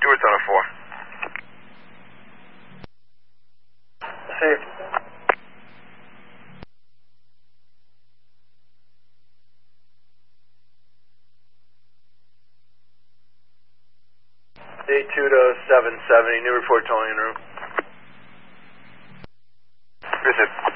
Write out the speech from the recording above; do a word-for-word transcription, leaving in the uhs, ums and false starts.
Stewart's on a four. Safe. Day two to seven seventy, new report towing in room. Visit.